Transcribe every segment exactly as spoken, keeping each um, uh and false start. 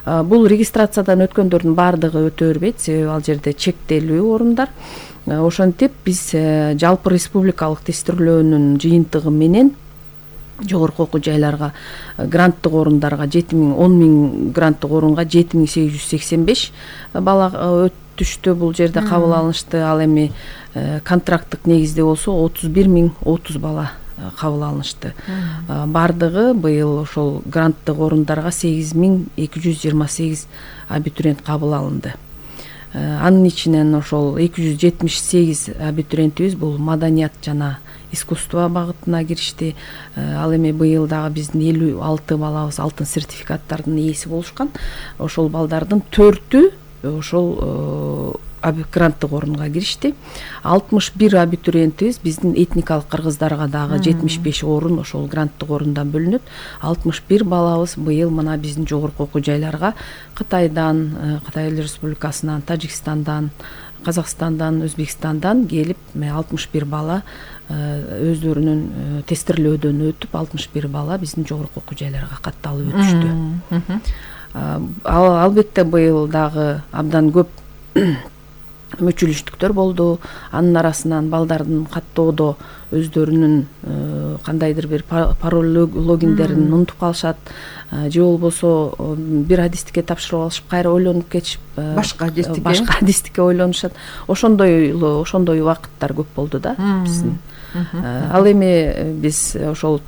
Бул регистрациядан өткөндөрдүн баардыгы өтө бербейт, себеби ал жерде чектелүү орундар. Ошентип биз жалпы республикалык тестирлөөнүн жыйынтыгы менен жогорку окуу жайларга гранттык орундарга жети миң он миң гранттык орунга жети миң сегиз жүз сексен беш бала өтүштү, бул жерде кабыл алынышты. Ал эми контракттык негизде болсо отуз бир миң отуз бала кабыл алынышты. Бардыгы быйыл ошол гранттык орундарга сегиз миң эки жүз жыйырма сегиз абитуриент кабыл алынды. Анын ичинен ошол эки жүз жетимиш сегиз абитуриентибиз бул маданият жана искусство багытына киришти. Ал эми быйыл дагы биздин элүү алты балабыз алтын сертификаттардын ээси болушкан. Ошол балдардын төртү ошол гранттык орунга киришти. алтымыш бир абитуриентибиз биздин этникалык кыргыздарга дагы жетимиш беш орун ошол гранттык орундан бөлүнөт. алтымыш бир балабыз быйыл мына биздин жогорку окуу жайларга Кытайдан, Кытай Республикасынан, Тажикстандан, Казакстандан, Өзбекстандан келип, алтымыш бир бала өздөрүнүн тестирлөөдөн өтүп, алтымыш бир бала биздин жогорку окуу жайларга катталып өтүштү. Ал албетте быйыл дагы абдан көп мүчүлүштүктөр болду. Анын арасынан балдардын каттоодо өздөрүнүн кандайдыр бир пароль логиндерин унутуп калышат, же болбосо бир адистикке тапшырып алышып кайра ойлонуп кетишип башка адистикке башка адистикке ойлонушат. Ошондой ошондой убакыттар көп болду да биздин. Ал эми биз ошол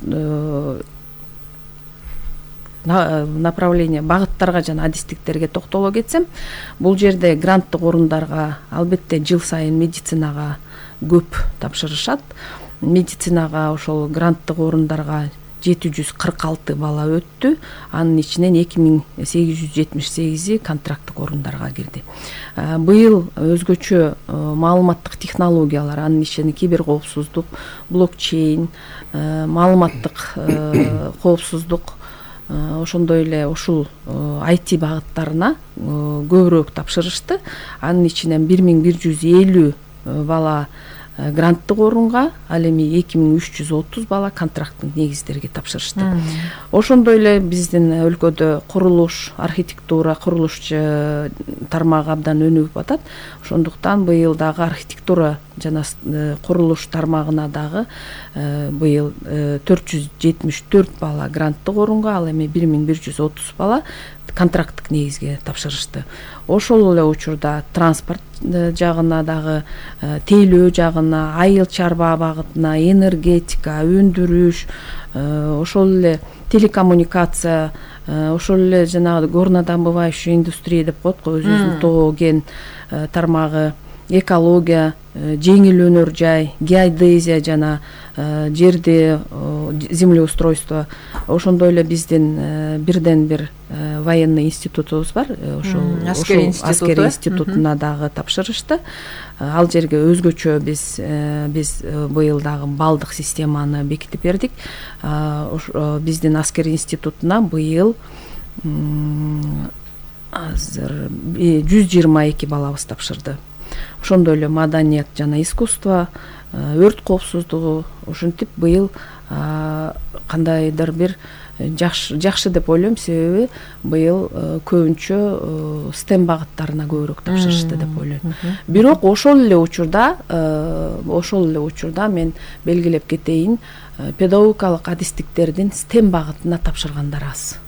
направление багыттарга жана адистиктерге токтоло кетсем, бул жерде гранттык орундарга албетте жыл сайын медицинага көп тапшырышат. Медицинага ошол гранттык орундарга жети жүз кырк алты бала өттү. Анын ичинен эки миң сегиз жүз жетимиш сегизи контракттык орундарга кирди. Быйыл өзгөчө маалыматтык технологиялар, анын ичинен кибер коопсуздук, блокчейн, маалыматтык коопсуздук, ошондой эле ушул ай ти багыттарына көбүрөөк тапшырышты. Анын ичинен бир миң бир жүз элүү бала гранттык орунга, ал эми эки миң үч жүз отуз бала контракттык негиздерге тапшырышты. Ошондой эле биздин өлкөдө курулуш, архитектура, курулуш тармагы абдан өнүгүп атат. Ошондуктан быйыл дагы архитектура жана курулуш тармагына дагы быйыл төрт жүз жетимиш төрт бала гранттык орунга, ал эми бир миң бир жүз отуз бала контракттык негизге тапшырышты. Ошол эле учурда транспорт жагына дагы, тейлөө жагына, айыл чарба багытына, энергетика, өндүрүш, ошол эле телекоммуникация, ошол эле жанагы горнодобывающая индустрия деп коет го, өзүбүздүн тоо кен тармагы, экология, жеңил өнөр жай, геодезия жана жерде землеустройство. Ошондой эле биздин бирден бир военный институтубуз бар, ошол аскери институтуна дагы тапшырышты. Ал жерге өзгөчө биз биз быйыл дагы балдык системаны бекитип бердик. Биздин аскери институтуна быйыл азыр жүз жыйырма эки балабыз тапшырды. Ошондой эле маданият жана искусство, өрт коопсуздугу, ошентип быйыл кандайдыр бир жакшы жакшы деп ойлойм, себеби быйыл көбүнчө стем багыттарына көбүрөөк тапшырышты деп ойлойм. Бирок ошол эле учурда ошол эле учурда мен белгилеп кетейин, педагогикалык адистиктердин стем багытына тапшыргандар аз.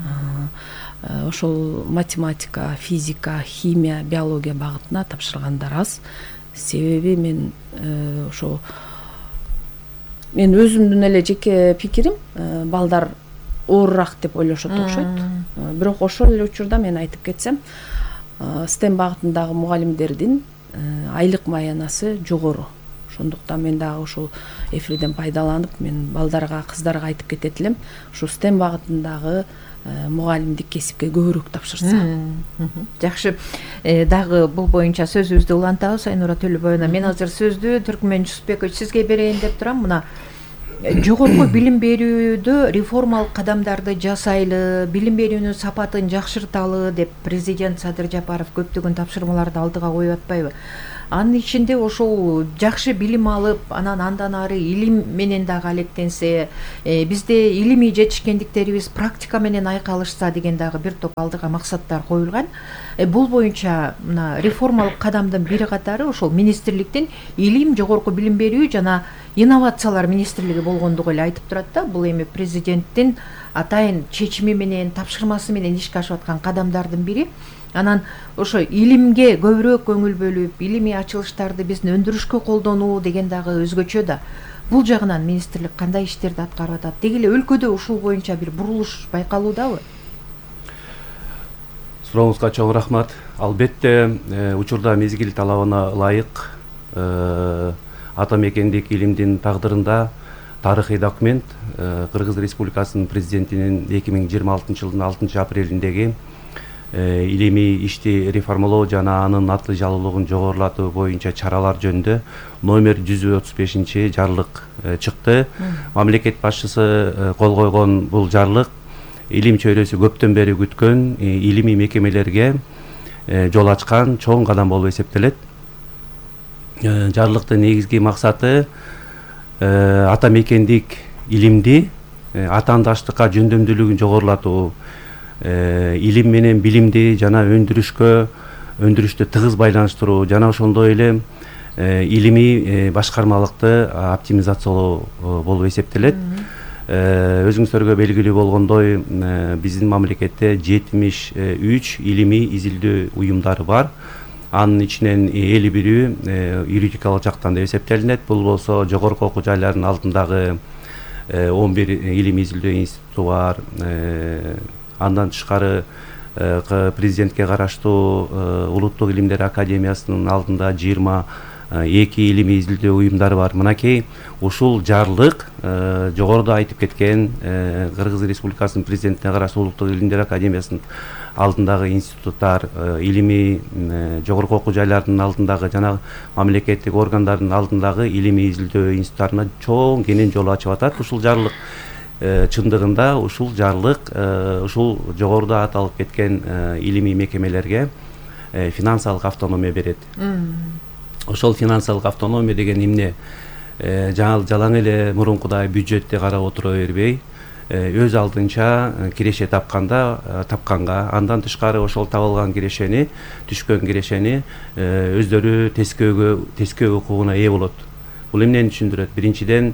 Ошол математика, физика, химия, биология багытына тапшыргандар аз. Себеби мен ошо мен өзүмдүн эле жеке пикирим, балдар оорураак деп ойлошот окшойт. Бирок ошол эле учурда мен айтып кетсем, стем багытындагы мугалимдердин айлык маянасы жогору. Ошондуктан мен дагы ушул эфирден пайдаланып, мен балдарга, кыздарга айтып кетет элем, ушу стем багытындагы мугалимдик кесипке көбүрөөк тапшырса. Жакшы. Дагы бул боюнча сөзүбүздү улантабыз, Айнура Төлөбаевна. Мен азыр сөздү Түркмөн Жусупбекович сизге берейин деп турам. Мына жогорку билим берүүдө реформалык кадамдарды жасайлы, билим берүүнүн сапатын жакшырталы деп президент Садыр Жапаров көптөгөн тапшырмаларды алдыга коюп атпайбы? анын ичинде ошол жакшы билим алып, анан андан ары илим менен дагы алектенсе, бизде илимий жетишкендиктерибиз практика менен айкалышса деген дагы бир топ алдыга максаттар коюлган. Бул боюнча мына реформалык кадамдын бири катары ошол министрликтин илим, жогорку билим берүү жана инновациялар министрлиги болгондугу эле айтып турат да. Бул эми президенттин атайын чечими менен, тапшырмасы менен ишке ашып аткан кадамдардын бири. Анан ошо илимге көбүрөөк көңүл бөлүп, илимий ачылыштарды биздин өндүрүшкө колдонуу деген дагы өзгөчө да. Бул жагынан министрлик кандай иштерди аткарып атат? Деги эле өлкөдө ушул боюнча бир бурулуш байкалуудабы? Сурооңузга чоң рахмат. Албетте, учурда мезгил талабына ылайык ата мекендик илимдин тагдырында тарыхый документ Кыргыз Республикасынын президентинин эки миң жыйырма алтынчы жылдын алтынчы апрелиндеги илимий ишти реформалоо жана анын натыйжалуулугун жогорулатуу боюнча чаралар жөнүндө номер жүз отуз бешинчи жарлык чыкты. Мамлекет башчысы кол койгон бул жарлык илим чөйрөсү көптөн бери күткөн илимий мекемелерге жол ачкан чоң кадам болуп эсептелет. Жарлыктын негизги максаты ата мекендик илимди атаандаштыкка жөндөмдүүлүгүн жогорулатуу, илим менен билимди жана өндүрүшкө өндүрүштү тыгыз байланыштыруу жана ошондой эле илимий башкармалыкты оптимизациялоо болуп эсептелет. Өзүңүздөргө белгилүү болгондой, биздин мамлекетте жетимиш үч илимий изилдөө уюмдары бар. Анын ичинен элүү бирөө юридикалык жактан деп эсептелинет. Бул болсо жогорку окуу жайлардын алдындагы он бир илимий изилдөө институту бар. Андан тышкары президентке караштуу Улуттук илимдер академиясынын алдында жыйырма эки илимий изилдөө уюмдары бар. Мынакей ушул жарлык жогоруда айтып кеткен Кыргыз Республикасынын президентине караштуу Улуттук илимдер академиясынын алдындагы институттар, илимий жогорку окуу жайлардын алдындагы жана мамлекеттик органдардын алдындагы илимий изилдөө институттарына чоң кенен жол ачып атат. Ушул жарлык чындыгында ушул жарлык ушул жогоруда аталып кеткен илимий мекемелерге финансылык автономия берет. Ошол финансылык автономия деген эмне? Жалаң эле мурункудай бюджетти карап отура бербей, өз алдынча киреше тапканда тапканга, андан тышкары ошол табылган кирешени, түшкөн кирешени өздөрү тескөөгө тескөө укугуна ээ болот. Бул эмнени түшүндүрөт? Биринчиден,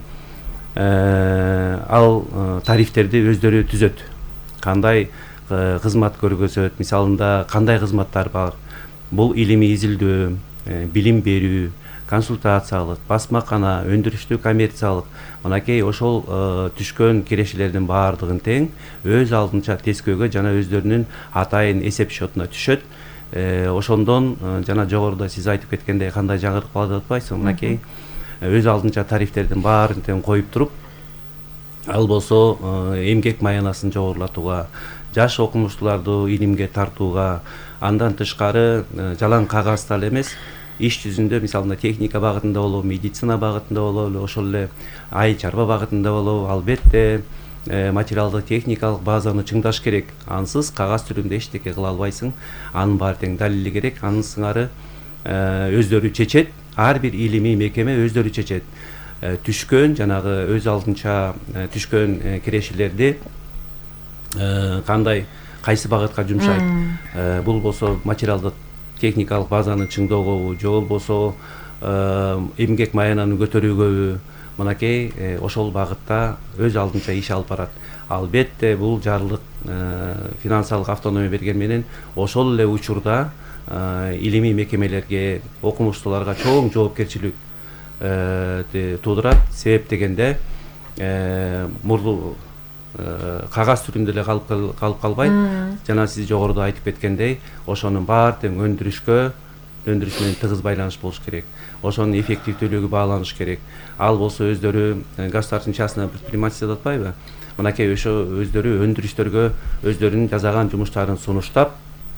ал тарифтерди өздөрү түзөт. Кандай кызмат көргөзөт, мисалында кандай кызматтар бар? Бул илимий изилдөө, билим берүү, консультациялык, басмакана, өндүрүштүү коммерциялык, мынакей ошол түшкөн кирешелердин баардыгын тең өз алдынча тескөөгө жана өздөрүнүн атайын эсеп счетуна түшөт. Ошондон жана жогоруда сиз айтып кеткендей кандай жаңырык бар деп атпайсызбы? Мынакей өз алдынча тарифтердин баарын тең коюп туруп, ал болсо эмгек маянасын жогорулатууга, жаш окумуштууларды илимге тартууга, андан тышкары жалаң кагазда эле эмес, иш жүзүндө мисалында техника багытында болобу, медицина багытында болобу, ошол эле айыл чарба багытында болобу, албетте материалдык техникалык базаны чыңдаш керек. Ансыз кагаз түрүндө эчтеке кыла албайсың. Анын баары тең далили керек. Анын сыңары өздөрү чечет. Ар бир илимий мекеме өздөрү чечет. Түшкөн жанагы өз алдынча түшкөн кирешелерди кандай кайсы багытка жумшайт? Бул болсо материалдык техникалык базаны чыңдоого, же болбосо эмгек маянаны көтөрүүгө, мынакей ошол багытта өз алдынча иш алып барат. Албетте бул жарлык финансылык автономия берген менен ошол эле учурда илимий мекемелерге, окумуштууларга чоң жоопкерчилик туудурат. Себеп дегенде мурду кагаз түрүндө эле калып калбайт. Жана сиз жогоруда айтып кеткендей, ошонун баары тең өндүрүшкө, өндүрүш менен тыгыз байланыш болуш керек. Ошонун эффективдүүлүгү бааланыш керек. Ал болсо өздөрү государственный частный предпринимательство деп атпайбы? Мынакей ошо өздөрү өндүрүштөргө өздөрүнүн жасаган жумуштарын сунуштап,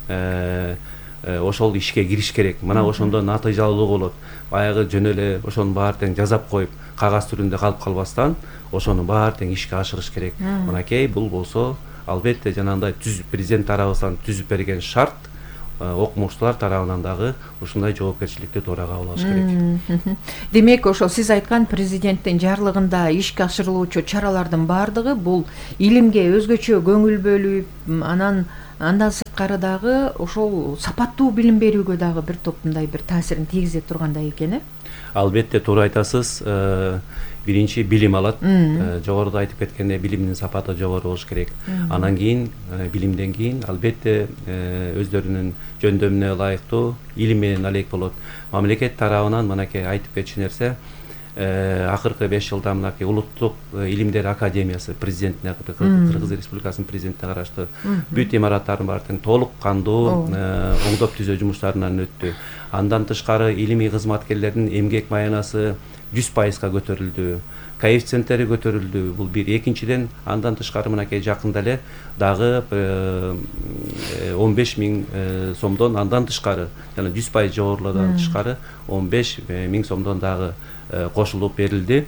ошол ишке кириш керек. Мына ошондо натыйжалуулук болот. Баягы жөн эле ошонун баары тең жазап коюп, кагаз түрүндө калып калбастан, ошонун баары тең ишке ашырыш керек. Мынакей бул болсо албетте жанагындай президент тарабынан түзүп берген шарт, окумуштуулар тарабынан дагы ушундай жоопкерчиликти туура кабыл алыш керек. Демек, ошол сиз айткан президенттин жарлыгында ишке ашырылуучу чаралардын баардыгы бул илимге өзгөчө көңүл бөлүп, анан андан сырткары дагы ошол сапаттуу билим берүүгө дагы бир топ мындай бир таасирин тийгизе тургандай экен, э? Албетте туура айтасыз. Биринчи билим алат. Жогоруда айтып кеткендей билимдин сапаты жогору болуш керек. Анан кийин билимден кийин албетте өздөрүнүн жөндөмүнө ылайыктуу илим менен алек болот. Мамлекет тарабынан мынакей айтып кетчү нерсе, акыркы беш жылда мынакей улуттук илимдер академиясы президентине, Кыргыз Республикасынын президентине караштуу бүт имараттардын баары тең толук кандуу оңдоп түзөө жумуштарынан өттү. Андан тышкары илимий кызматкерлердин эмгек маянасы жүз пайызга көтөрүлдү, коэффициенттери көтөрүлдү. Бул бир. Экинчиден, андан тышкары мынакей жакында эле дагы он беш миң сомдон андан тышкары, жана жүз пайыз жогорулуудан тышкары он беш миң сомдон дагы кошулуп берилди.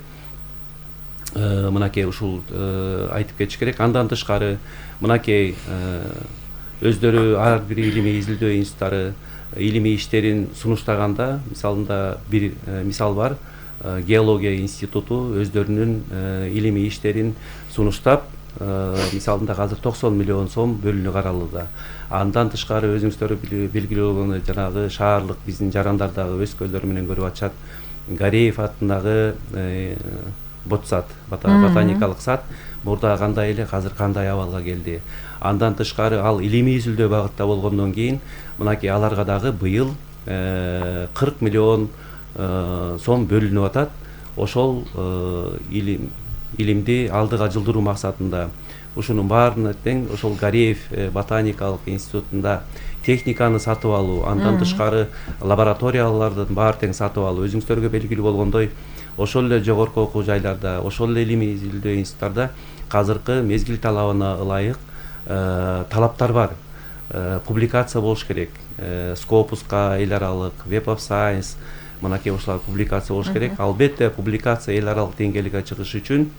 Мынакей ушул айтып кетиш керек. Андан тышкары мынакей өздөрү ар бир илимий изилдөө институттары илимий иштерин сунуштаганда, мисалында бир мисал бар. Геология институту өздөрүнүн илимий иштерин сунуштап, мисалында азыр токсон миллион сом бөлүнүү каралууда. Андан тышкары өзүңүздөр белгилүү болгону жанагы шаардык биздин жарандар дагы өз көздөрү менен көрүп атышат. Гареев атындагы ботсад, ботаникалык сад мурда кандай эле, азыр кандай абалга келди. Андан тышкары ал илимий изилдөө багытта болгондон кийин мынакей аларга дагы быйыл кырк миллион сом бөлүнүп атат. Ошол илим илимди алдыга жылдыруу максатында ушунун баарына тең ошол Гареев ботаникалык институтунда техниканы сатып алуу, андан тышкары лабораториялардын баары тең сатып алуу. Өзүңүздөргө белгилүү болгондой, ошол эле жогорку окуу жайларда, ошол эле илимий изилдөө институттарда азыркы мезгил талабына ылайык талаптар бар. Публикация болуш керек. Scopus'ка эл аралык, Web of Science, мынакей ушулар публикация болуш керек. Албетте публикация эл аралык деңгээлге чыгыш үчүн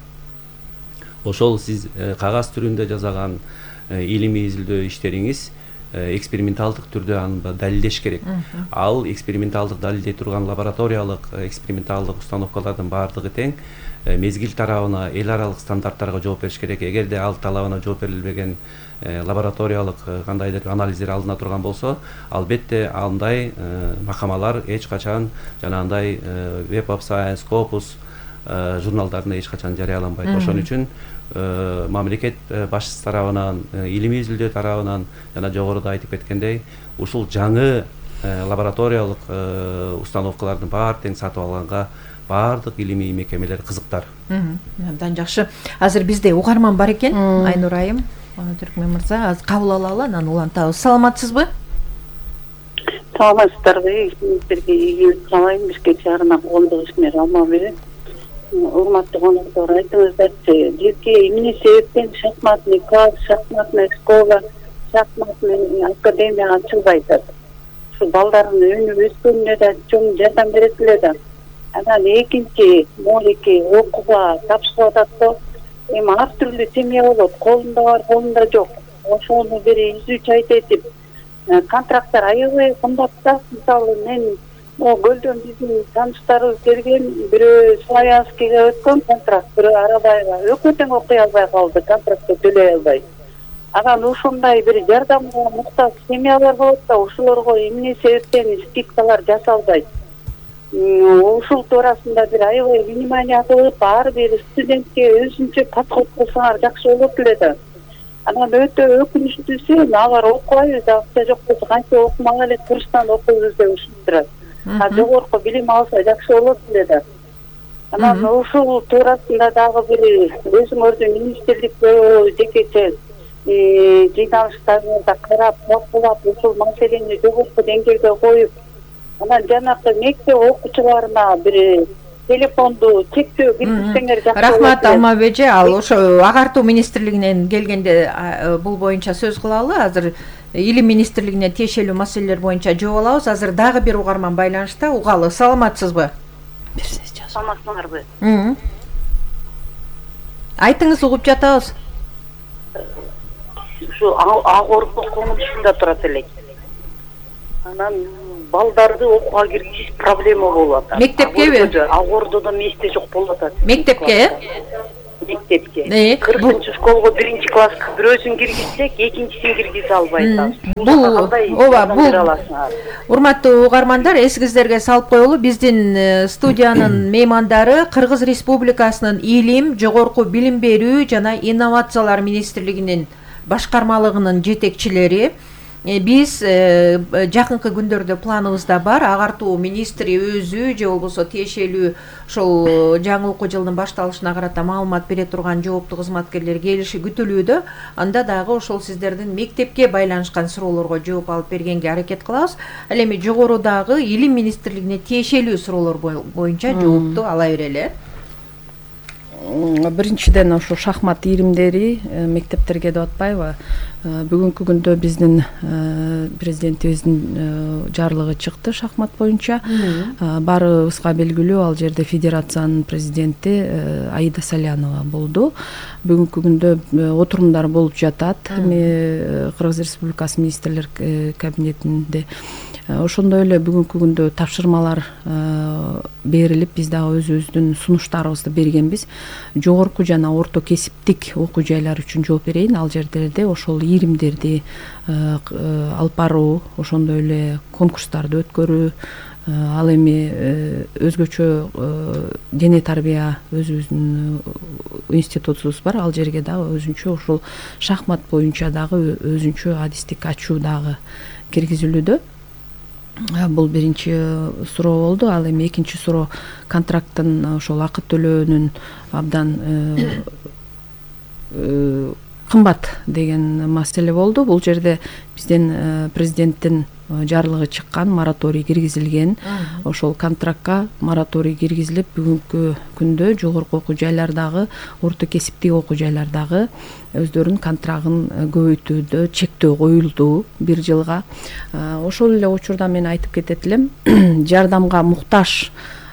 ошол сиз кагаз түрүндө жасаган илимий изилдөө иштериңиз эксперименталдык түрдө аны далилдеш керек. Ал эксперименталдык далилдей турган лабораториялык эксперименталдык установкалардын баардыгы тең мезгил тарабына эл аралык стандарттарга жооп бериш керек. Эгерде ал талабына жооп берилбеген лабораториялык кандайдыр анализдер алына турган болсо, албетте андай макамалар эч качан жанагындай Web of Science, Scopus журналдарында эч качан жарыяланбайт. Ошон үчүн мамлекет башчысы тарабынан, илимий изилдөө тарабынан жана жогоруда айтып кеткендей, ушул жаңы лабораториялык установкалардын баары тең сатып алганга баардык илимий мекемелер кызыктар. Абдан жакшы. Азыр бизде угарман бар экен, Айнур айым, Түркмөн мырза, аз кабыл алалы, анан улантабыз. Саламатсызбы? Саламатсыздарбы? Сиздерге ийгилик каалайм. Бизге жарына коомдук ишмер алма берет. Урматтуу коноктор, айтыңыздарчы, бизге эмне себептен шахматный класс, шахматная школа, шахматный академия ачылбай атат? Ушу балдардын өнүп өскөнүнө да чоң жардам берет эле да. Анан экинчи молеки окууга тапшырып атат да. Эми ар түрлүү семья болот, колунда бар, колунда жок. Ошону бир изүүчү айтып, контракттар аябай кымбат да. Мисалы мен Гөлдөн биздин тааныштарыбыз келген, бирөө Славянскийге өткөн контракт, бирөө Арабайга экөө тең окуй албай калды, контрактты төлөй албай. Анан ушундай бир жардамга муктаж семьялар болот да, ушуларга эмне себептен скидкалар жасалбайт? Ушул туурасында бир аябай внимание кылып, ар бир студентке өзүнчө подход кылсаңар жакшы болот эле да. Анан өтө өкүнүчтүүсү, алар окубайбыз, акча жок болсо кантип окумак эле, курстан окуйбуз деп ушинтип турат. А жогорку билим алса жакшы болот эле да. Анан ушул туурасында дагы бир өзүңөрдүн министрликте жекече жыйналыштарыңызда карап, талкуулап, ушул маселени жогорку деңгээлге коюп, анан жанакы мектеп окуучуларына бир телефонду чектөө киргизсеңер жакшы болот. Рахмат Алмабеже, ал ошо агартуу министрлигинен келгенде бул боюнча сөз кылалы. Азыр илим министрлигине тиешелүү маселелер боюнча жооп алабыз. Азыр дагы бир угарман байланышта. Угалы, саламатсызбы? Саламатсыңарбы? Айтыңыз, угуп жатабыз. Ушу Агорко коммунасында турат элек. Анан балдарды окууга киргизиш проблема болуп атат. Мектепкеби? Ак Ордодо мээсте жок болуп атат. Мектепке? Мектепке. кыркынчы школго биринчи класска бирөөсүн киргизсек, экинчисин киргизе албай атабыз. Бул ооба бул урматтуу угармандар, эсиңиздерге салып коелу, биздин студиянын меймандары Кыргыз Республикасынын Илим, жогорку билим берүү жана инновациялар министрлигинин башкармалыгынын жетекчилери. Биз жакынкы күндөрдө планыбызда бар, агартуу министри өзү же болбосо тиешелүү ошол жаңы окуу жылынын башталышына карата маалымат бере турган жооптуу кызматкерлер келиши күтүлүүдө. Анда дагы ошол сиздердин мектепке байланышкан суроолорго жооп алып бергенге аракет кылабыз. Ал эми жогорудагы илим министрлигине тиешелүү суроолор боюнча жоопту ала берели. Биринчиден ошо шахмат ийримдери мектептерге деп атпайбы? Бүгүнкү күндө биздин президентибиздин жарлыгы чыкты шахмат боюнча. Баарыбызга белгилүү, ал жерде федерациянын президенти Аида Салянова болду. Бүгүнкү күндө отурумдар болуп жатат. Кыргыз Республикасы министрлер кабинетинде. Ошондой эле бүгүнкү күндө тапшырмалар берилип, биз дагы өзүбүздүн сунуштарыбызды бергенбиз. Жогорку жана орто кесиптик окуу жайлар үчүн жооп берейин. Ал жерлерде ошол ийримдерди алып баруу, ошондой эле конкурстарды өткөрүү, ал эми өзгөчө дене тарбия өзүбүздүн институтубуз бар. Ал жерге дагы өзүнчө ошол шахмат боюнча дагы өзүнчө адистик ачуу дагы киргизилүүдө. Бул биринчи суроо болду. Ал эми экинчи суроо контракттын ошол акы төлөөнүн абдан кымбат деген маселе болду. Бул жерде биздин президенттин жарлыгы чыккан, мораторий киргизилген. Ошол контрактка мораторий киргизилип, бүгүнкү күндө жогорку окуу жайлардагы, орто кесиптик окуу жайлардагы өздөрүнүн контрагын көбөйтүүдө чектөө коюлду бир жылга. Ошол эле учурда мен айтып кетет элем, жардамга муктаж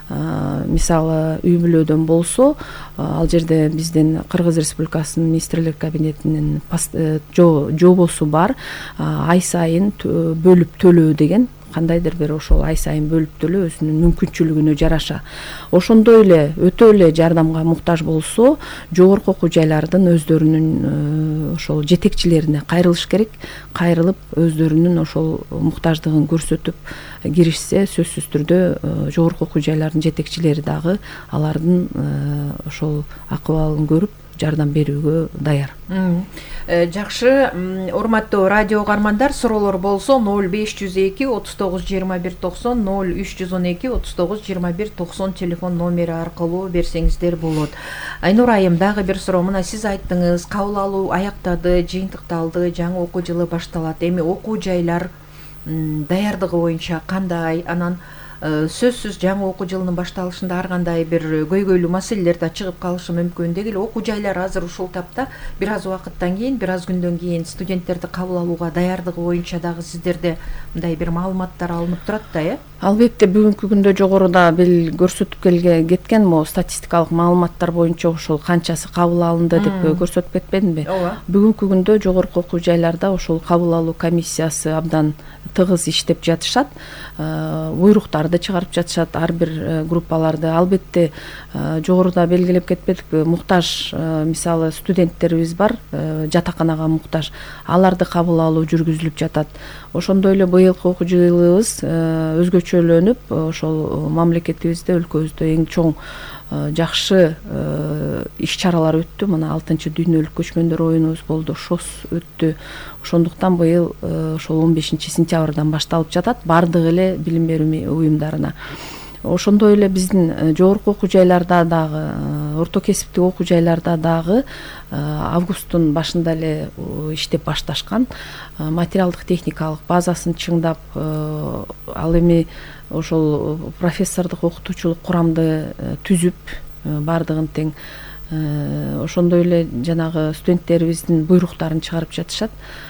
мисалы үй бүлөдөн болсо, ал жерде биздин Кыргыз Республикасынын министрлер кабинетинин жобосу бар. Ай сайын бөлүп төлөө деген, кандайдыр бир ошол ай сайын бөлүп төлөө өзүнүн мүмкүнчүлүгүнө жараша. Ошондой эле өтө эле жардамга муктаж болсо, жогорку окуу жайлардын өздөрүнүн ошол жетекчилерине кайрылыш керек. Кайрылып өздөрүнүн ошол муктаждыгын көрсөтүп киришсе, сөзсүз түрдө жогорку окуу жайлардын жетекчилери дагы алардын ошол акыбалын көрүп жардам берүүгө даяр. Жакшы, урматтуу радио угармандар, суроолор болсо ноль беш жүз эки отуз тогуз жыйырма бир токсон, ноль үч жүз он эки отуз тогуз жыйырма бир токсон телефон номери аркылуу берсеңиздер болот. Айнур айым, дагы бир суроо. Мына сиз айттыңыз, кабыл алуу аяктады, жыйынтыкталды, жаңы окуу жылы башталат. Эми окуу жайлар даярдыгы боюнча кандай? Анан сөзсүз жаңы окуу жылынын башталышында ар кандай бир көйгөйлүү маселелер да чыгып калышы мүмкүн. Дегеле окуу жайлар азыр ушул тапта бир аз убакыттан кийин, бир аз күндөн кийин студенттерди кабыл алууга даярдыгы боюнча дагы сиздерде мындай бир маалыматтар алынып турат да, э? Албетте, бүгүнкү күндө жогоруда бел көрсөтүп келге кеткен мо статистикалык маалыматтар боюнча ошол канчасы кабыл алынды деп көрсөтүп кетпедимби? Бүгүнкү күндө жогорку окуу жайларда ошол кабыл алуу комиссиясы абдан тыгыз иштеп жатышат. Буйруктарды чыгарып жатышат, ар бир группаларды. Албетте, жогоруда белгилеп кетпедикпи, муктаж мисалы студенттерибиз бар, жатаканага муктаж. Аларды кабыл алуу жүргүзүлүп жатат. Ошондой эле быйылкы окуу жылыбыз өзгөчөлөнүп, ошол мамлекетибизде, өлкөбүздө эң чоң жакшы иш чаралар өттү. Мына алтынчы дүйнөлүк көчмөндөр оюнубуз болду, ШОС өттү. Ошондуктан быйыл ошол он бешинчи сентябрдан башталып жатат баардык эле билим берүү уюмдарына. Ошондой эле биздин жогорку окуу жайларда дагы, орто кесиптик окуу жайларда дагы августтун башында эле иштеп башташкан. Материалдык техникалык базасын чыңдап, ал эми ошол профессордук окутуучулук курамды түзүп, баардыгын тең ошондой эле жанагы студенттерибиздин буйруктарын чыгарып жатышат.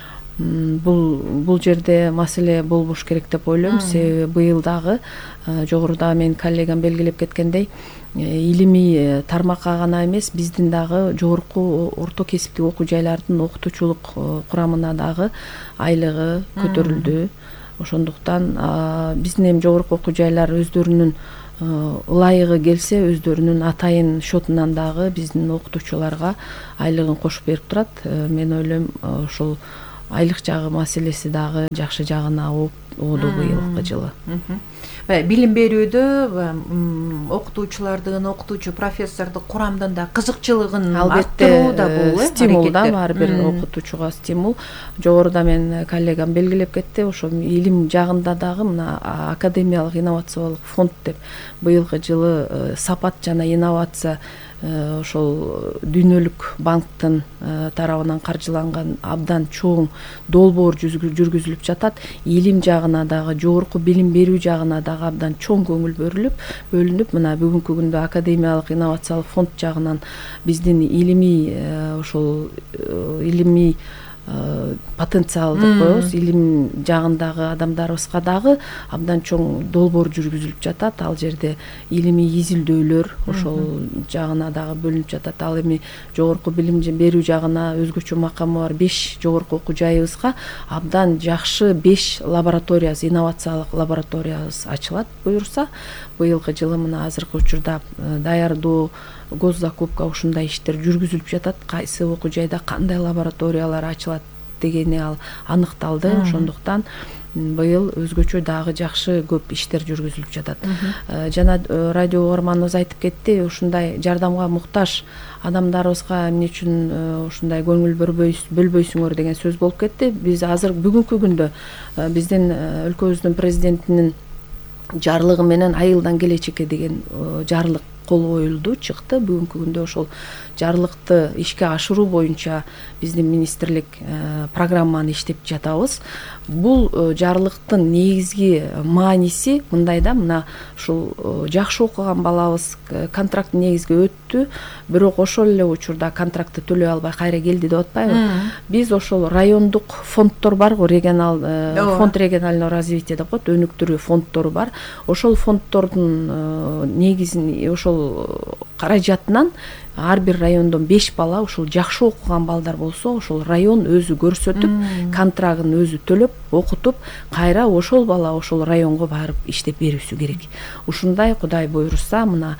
Бул бул жерде маселе болбош керек деп ойлойм. Себеби быйыл дагы жогоруда менин коллегам белгилеп кеткендей, илимий тармакка гана эмес, биздин дагы жогорку орто кесиптик окуу жайлардын окутуучулук курамына дагы айлыгы көтөрүлдү. Ошондуктан биздин эми жогорку окуу жайлар өздөрүнүн ылайыгы келсе өздөрүнүн атайын шотунан дагы биздин окутуучуларга айлыгын кошуп берип турат. Мен ойлойм ошол айлык жагы маселеси дагы жакшы жагына ооду быйылкы жылы. Билим берүүдө окутуучулардын, окутуучу профессордук курамдын да кызыкчылыгын арттыруу да бул стимул да, ар бир окутуучуга стимул. Жогоруда мен коллегам белгилеп кетти, ошо илим жагында дагы мына академиялык инновациялык фонд деп быйылкы жылы сапат жана инновация ошол дүйнөлүк банктын тарабынан каржыланган абдан чоң долбоор жүргүзүлүп жатат. Илим жагына дагы, жогорку билим берүү жагына дагы абдан чоң көңүл бөлүнүп, бөлүнүп мына бүгүнкү күндө академиялык инновациялык фонд жагынан биздин илимий ошол илимий потенциал деп коебуз, илим жагындагы адамдарыбызга дагы абдан чоң долбоор жүргүзүлүп жатат. Ал жерде илимий изилдөөлөр ошол жагына дагы бөлүнүп жатат. Ал эми жогорку билим берүү жагына өзгөчө макамы бар беш жогорку окуу жайыбызга абдан жакшы беш лабораториябыз, инновациялык лабораториябыз ачылат буюрса. Быйылкы жылы мына азыркы учурда даярдоо, госзакупка ушундай иштер жүргүзүлүп жатат. Кайсы окуу жайда кандай лабораториялар ачылат дегени ал аныкталды. Ошондуктан быйыл өзгөчө дагы жакшы көп иштер жүргүзүлүп жатат. Жана радио угарманыбыз айтып кетти, ушундай жардамга муктаж адамдарыбызга эмне үчүн ушундай көңүл бөлбөйсүңөр деген сөз болуп кетти. Биз азыр бүгүнкү күндө биздин өлкөбүздүн президентинин жарлыгы менен айылдан келечекке деген жарлык кол коюлду, чыкты. Бүгүнкү күндө ошол жарлыкты ишке ашыруу боюнча биздин министрлик программаны иштеп жатабыз. Бул жарлыктын негизги мааниси мындай да, мына ушул жакшы окуган балабыз контракт негизги өттү, бирок ошол эле учурда контрактты төлөй албай кайра келди деп атпайбы. Биз ошол райондук фонддор барго, регионал фонд регионального развития деп коет, өнүктүрүү фонддору бар. Ошол фонддордун негизин ошол каражатынан ар бир райондон беш бала ушул жакшы окуган балдар болсо, ошол район өзү көрсөтүп, контрагын өзү төлөп, окутуп, кайра ошол бала ошол районго барып иштеп берүүсү керек. Ушундай Кудай буйруса, мына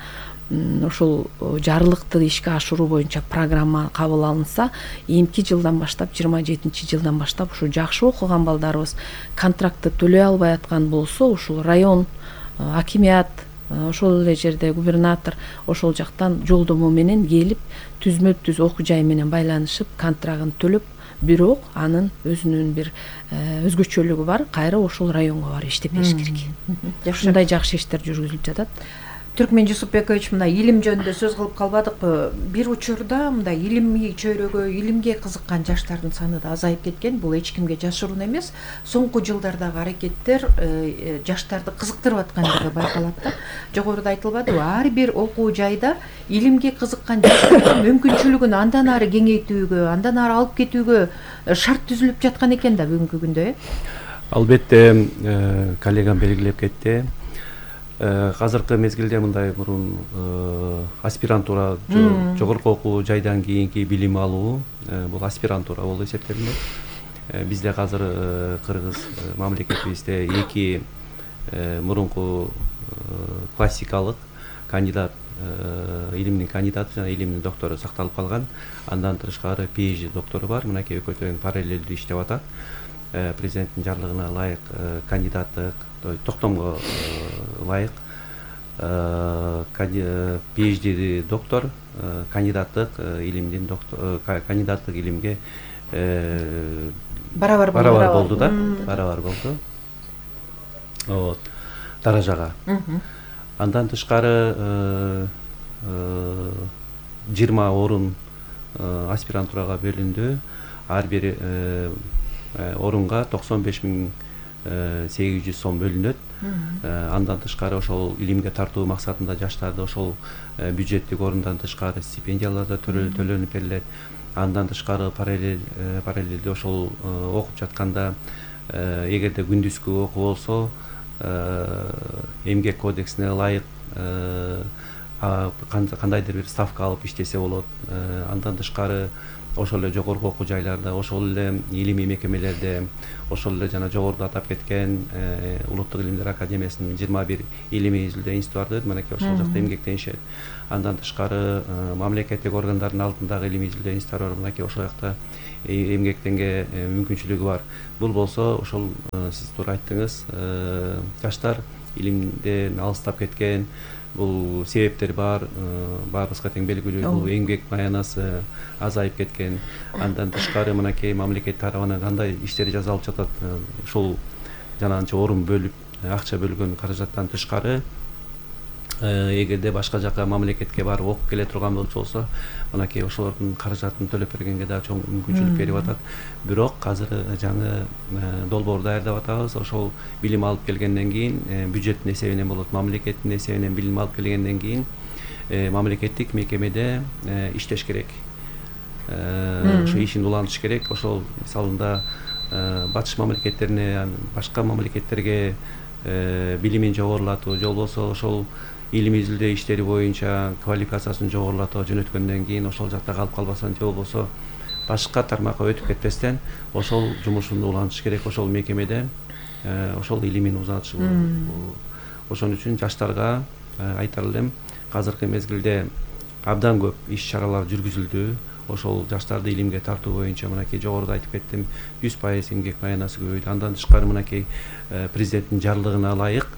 ошол жарлыкты ишке ашыруу боюнча программа кабыл алынса, эмки жылдан баштап, жыйырма жетинчи жылдан баштап ушул жакшы окуган балдарыбыз контрактты төлөй албай аткан болсо, ушул район, акимият, ошол эле жерде губернатор ошол жактан жолдомо менен келип, түзмө түз окуу жай менен байланышып, контрагын төлөп, бирок анын өзүнүн бир өзгөчөлүгү бар, кайра ошол районго барып иштеп бериш керек. Ушундай жакшы иштер жүргүзүлүп жатат. Түркмен Жусупбекович, мына илим жөнүндө сөз кылып калбадыкпы? Бир учурда мындай илимий чөйрөгө, илимге кызыккан жаштардын саны да азайып кеткен. Бул эч кимге жашыруун эмес. Соңку жылдардагы аракеттер жаштарды кызыктырып аткандыгы байкалат да. Жогоруда айтылбадыбы? Ар бир окуу жайда илимге кызыккан жаштардын мүмкүнчүлүгүн андан ары кеңейтүүгө, андан ары алып кетүүгө шарт түзүлүп жаткан экен да бүгүнкү күндө. Албетте, коллегам белгилеп кетти. Азыркы мезгилде мындай мурун аспирантура, жогорку окуу жайдан кийинки билим алуу, бул аспирантура болуп эсептелинет. Бизде азыр кыргыз мамлекетибизде эки мурунку классикалык кандидат, илимдин кандидаты жана илимдин доктору сакталып калган. Андан тышкары PhD доктору бар. Мынакей экөө тең параллелдүү иштеп атат. Президенттин жарлыгына ылайык кандидаттык, токтомго ылайык PhD доктор, кандидаттык илимдин доктор, кандидаттык илимге барабар барабар болду да, барабар болду. Вот, даражага. Андан тышкары жыйырма орун аспирантурага бөлүндү. Ар бир орунга токсон беш миң сегиз жүз сом бөлүнөт. Андан тышкары ошол илимге тартуу максатында жаштарды ошол бюджеттик орундан тышкары стипендиялар да төлөнүп берилет. Андан тышкары параллель параллелде ошол окуп жатканда эгерде күндүзгү окуу болсо, эмгек кодексине ылайык кандайдыр бир ставка алып иштесе болот. Андан тышкары ошол эле жогорку окуу жайларда, ошол эле илимий мекемелерде, ошол эле жана жогоруда атап кеткен Улуттук илимдер академиясынын жыйырма бир илимий изилдөө институту бар, мынакей ошол жакта эмгектенишет. Андан тышкары мамлекеттик органдардын алдындагы илимий изилдөө институттары бар, мынакей ошол жакта эмгектенге мүмкүнчүлүгү бар. Бул болсо ошол сиз туура айттыңыз, жаштар илимден алыстап кеткен, бул себептер бар, баарыбызга тең белгилүү, бул эмгек маянасы азайып кеткен. Андан тышкары мынакей мамлекет тарабынан кандай иштер жасалып жатат, ушул жанагынча орун бөлүп, акча бөлгөн каражаттан тышкары эгерде башка жака мамлекетке барып окуп келе турган болсо, мынакей ошолордун каражатын төлөп бергенге да чоң мүмкүнчүлүк берип атат. Бирок азыр жаңы долбоор даярдап атабыз. Ошол билим алып келгенден кийин бюджеттин эсебинен болот, мамлекеттин эсебинен билим алып келгенден кийин мамлекеттик мекемеде иштеш керек. Ошо ишин улантыш керек. Ошол мисалында батыш мамлекеттерине, башка мамлекеттерге билимин жогорулатуу, же болбосо ошол илимий изилдөө иштери боюнча квалификациясын жогорулатууга жөнөткөндөн кийин ошол жакта калып калбастан, же болбосо башка тармакка өтүп кетпестен ошол жумушун улантыш керек. Ошол мекемеде ошол илимин узатыш. Ошон үчүн жаштарга айтар элем, азыркы мезгилде абдан көп иш чаралар жүргүзүлдү. Ошол жаштарды илимге тартуу боюнча мынакей жогоруда айтып кеттим, жүз пайыз эмгек маянасы көбөйдү. Андан тышкары мынакей президенттин жарлыгына ылайык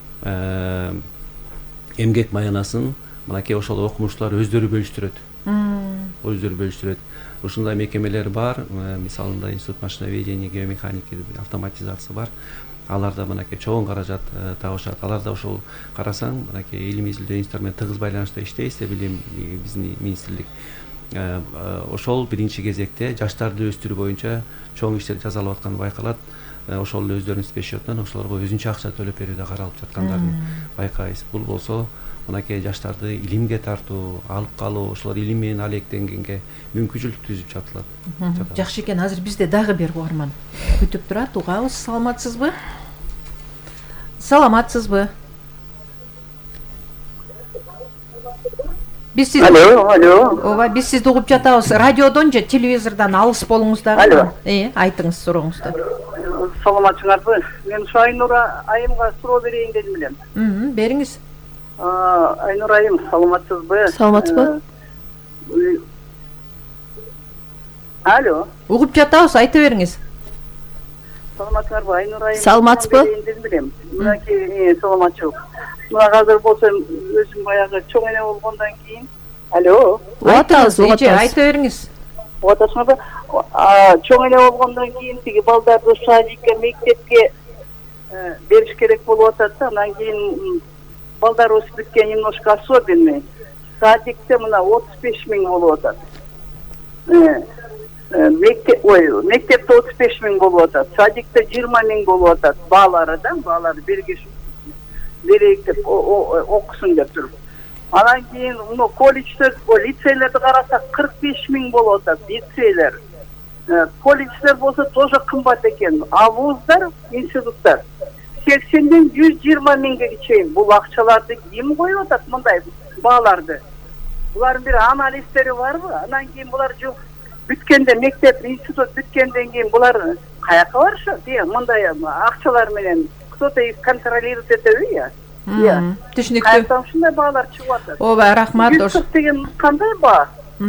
эмгек маянасын мынакей ошол окумуштуулар өздөрү бөлүштүрөт. Өздөрү бөлүштүрөт. Ушундай мекемелер бар. Мисалында Институт машиноведения, геомеханики, автоматизация бар. Аларда мынакей чоң каражат табышат. Аларда ошол карасаң, мынакей илимий изилдөө институттары менен тыгыз байланышта иштейбиз, билим биздин министрлик. Ошол биринчи кезекте жаштарды өстүрүү боюнча чоң иштер жасалып атканы байкалат. Ошол өздөрүнүн спецсчетунан ошолорго өзүнчө акча төлөп берүүдө каралып жаткандарын байкайбыз. Бул болсо мынакей жаштарды илимге тартуу, алып калуу, ошолор илим менен алектенгенге мүмкүнчүлүк түзүп жатылат. Жакшы экен. Азыр бизде дагы бир угарман күтүп турат. Угабыз. Саламатсызбы? Саламатсызбы? Биз сизди Алло, алло. Ооба, биз сизди угуп жатабыз. Радиодон же телевизордон алыс болуңуз дагы. Алло. Э, айтыңыз сурооңузду. Саламатсыңарбы? Мен ушу Айнура айымга суроо берейин дедим элем. Мм, бериңиз. Айнура айым, саламатсызбы? Саламатсызбы? Алло. Угуп жатабыз, айта бериңиз. Саламатсыңарбы? Айнура айым. Саламатсызбы? Дедим элем. Мынакей саламатчылык. Мына азыр болсо өзүм баягы чоң эне болгондон кийин. Алло. Угатабыз, Эже, угатабыз. айта бериңиз. Угатасыңарбы? Чоң эне болгондон кийин тиги балдарды садикке, мектепке бериш керек болуп атат да. Андан кийин балдар өсүп бүткөн немножко особенный. Садикте мына отуз беш миң болуп атат. Мектеп, ой, мектепте отуз беш миң болуп атат. Садикте жыйырма миң болуп атат. Баалары да, баалары бергеш берейик деп окусун деп туруп. Анан кийин мына колледждер, лицейлерди карасак кырк беш миң болуп атат, лицейлер. Колледждер болсо тоже кымбат экен. А вуздар, институттар сексенден жүз жыйырма миңге чейин. Бул акчаларды ким коюп атат мындай бааларды? Булардын бир анализдери барбы? Анан кийин булар жок бүткөндө мектеп, институт бүткөндөн кийин булар каяка барышат? Мындай акчалар менен кто-то их контролирует этеби, я? Я. Түшүнүктүү. Кайдан ушундай баалар чыгып атат? Ооба, рахмат. жүз кырк деген кандай баа?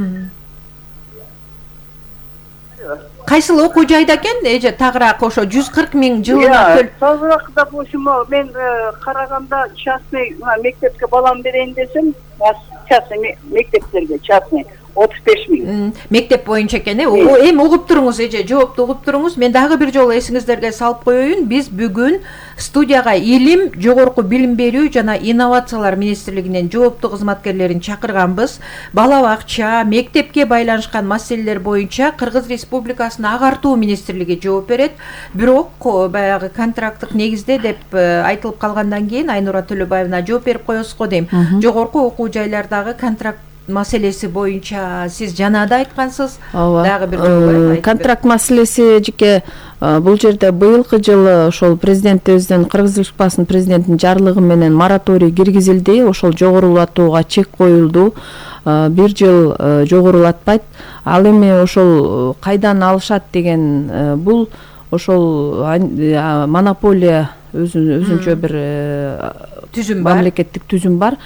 Кайсыл окуу жайда экен? Эже тагыраак ошо жүз кырк миң жылына төлөп. Тазыраак, допустим, мен караганда частный мектепке балам берейин десем, частный мектептерге частный отуз беш миң. Мектеп боюнча экен, э? Эми угуп туруңуз, эже, жоопту угуп туруңуз. Мен дагы бир жолу эсиңиздерге салып коеюн. Биз бүгүн студияга илим, жогорку билим берүү жана инновациялар министрлигинен жоопту кызматкерлерин чакырганбыз. Бала бакча, мектепке байланышкан маселелер боюнча Кыргыз Республикасынын агартуу министрлиги жооп берет. Бирок баягы контракттык негизде деп айтылып калгандан кийин Айнура Төлөбаевна жооп берип коесуз го дейм. Жогорку окуу жайлардагы контракт маселеси боюнча сиз жана да айткансыз. Дагы бир жолу контракт маселеси жеке бул жерде быйылкы жылы ошол президентибиздин, Кыргыз Республикасынын президентинин жарлыгы менен мораторий киргизилди. Ошол жогорулатууга чек коюлду. Бир жыл жогорулатпайт. Ал эми ошол кайдан алышат деген бул ошол монополия өзүнчө бир түзүм бар, мамлекеттик түзүм бар.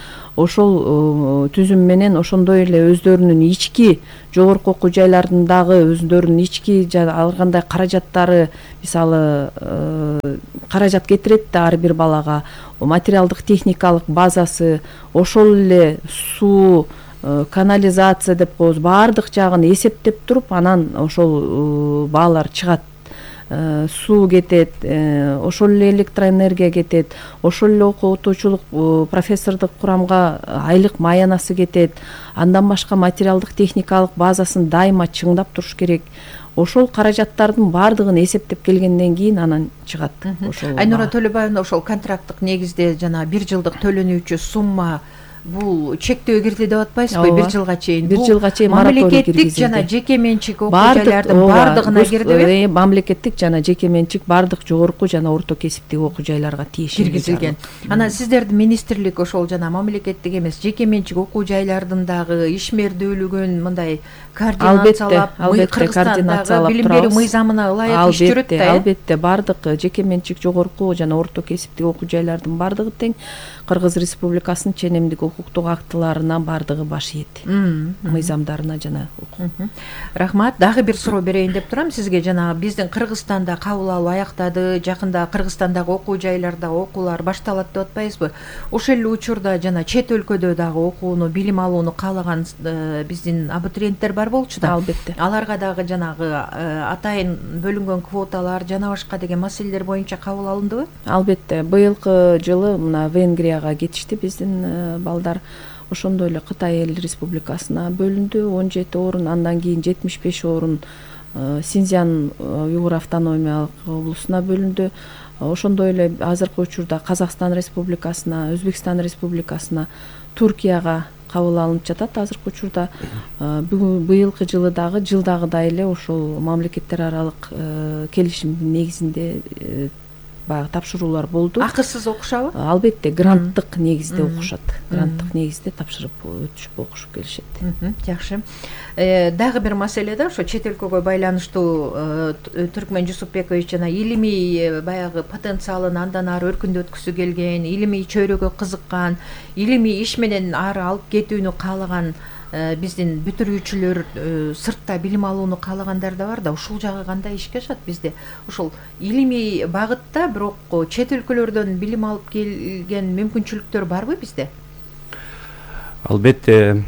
Ошол түзүм менен ошондой эле өздөрүнүн ички жогорку окуу жайларындагы өздөрүнүн ички ар кандай каражаттары, мисалы каражат кетирет да ар бир балага, материалдык техникалык базасы, ошол эле суу, канализация деп коебуз, баардык жагын эсептеп туруп анан ошол баалар чыгат. Суу кетет, ошол эле электроэнергия кетет, ошол эле окутуучулук профессордук курамга айлык маянасы кетет. Андан башка материалдык техникалык базасын дайыма чыңдап туруш керек. Ошол каражаттардын баардыгын эсептеп келгенден кийин анан чыгат. Айнура Төлөбаевна, ошол контракттык негизде жана бир жылдык төлөнүүчү сумма бул чектөө кирди деп атпайсызбы? бир жылга чейин. бир жылга чейин мораторий киргизилди. Мамлекеттик жана жеке менчик окуу жайлардын баардыгына кирдиби? Мамлекеттик жана жеке менчик баардык жогорку жана орто кесиптик окуу жайларга тиешелүү киргизилген. Анан сиздердин министрлик ошол жана мамлекеттик эмес жеке менчик окуу жайлардын дагы ишмердүүлүгүн мындай координациялап, Кыргызстандагы билим берүү мыйзамына ылайык иш жүрөт да. Албетте, баардык жеке менчик жогорку жана орто кесиптик окуу жайлардын баардыгы тең Кыргыз Республикасынын ченемдик укуктук актыларына баардыгы баш ийет. Мыйзамдарына жана укук. Рахмат. Дагы бир суроо берейин деп турам сизге. Жана биздин Кыргызстанда кабыл алуу аяктады, жакында Кыргызстандагы окуу жайларда окуулар башталат деп атпайсызбы? Ошол эле учурда жана чет өлкөдө дагы окууну, билим алууну каалаган биздин абитуриенттер бар болчу да. Албетте. Аларга дагы жанагы атайын бөлүнгөн квоталар жана башка деген маселелер боюнча кабыл алындыбы? Албетте. Быйылкы жылы мына Венгрияга кетишти биздин балдар. Ошондой эле Кытай Эл Республикасына бөлүндү он жети орун, андан кийин жетимиш беш орун Синьцзян Уйгур автономиялык облусуна бөлүндү. Ошондой эле азыркы учурда Казакстан Республикасына, Өзбекстан Республикасына, Туркияга кабыл алынып жатат азыркы учурда. Быйылкы жылы дагы жылдагыдай эле ошол мамлекеттер аралык келишимдин негизинде баягы тапшыруулар болду. Акысыз окушабы? Албетте, гранттык негизде окушат. Гранттык негизде тапшырып өтүшүп окушуп келишет. Жакшы. Дагы бир маселе да, ошо чет өлкөгө байланыштуу Түркмөн Жусупбекович жана илимий баягы потенциалын андан ары өркүндөткүсү келген, илимий чөйрөгө кызыккан, илимий иш менен ары алып кетүүнү каалаган биздин бүтүрүүчүлөр, сыртта билим алууну каалагандар да бар да. Ушул жагы кандай ишке ашат бизде? Ошол илимий багытта бирок чет өлкөлөрдөн билим алып келген мүмкүнчүлүктөр барбы бизде? Албетте,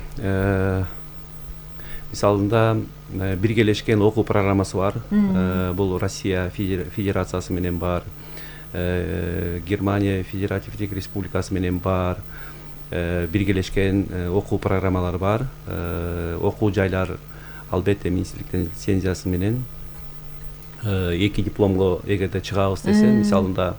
мисалында биргелешкен окуу программасы бар. Бул Россия Федерациясы менен бар, Германия Федеративдик Республикасы менен бар. Биргелешкен окуу программалар бар. Окуу жайлар албетте министрликтин лицензиясы менен эки дипломго эгерде чыгабыз десе, мисалында